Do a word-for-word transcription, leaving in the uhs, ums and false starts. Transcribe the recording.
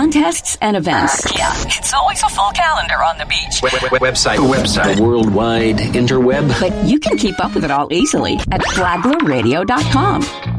contests and events. Yeah, it's always a full calendar on the beach. Web- web- website. The website. The worldwide interweb. But you can keep up with it all easily at flagler radio dot com.